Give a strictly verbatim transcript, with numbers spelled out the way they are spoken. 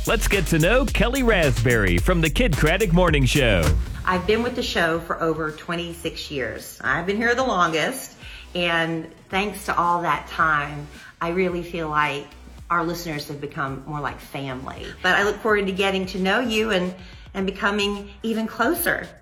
Let's get to know Kelly Rasberry from the Kid Craddock Morning Show. I've been with the show for over twenty-six years. I've been here the longest, and thanks to all that time, I really feel like our listeners have become more like family. But I look forward to getting to know you and, and becoming even closer.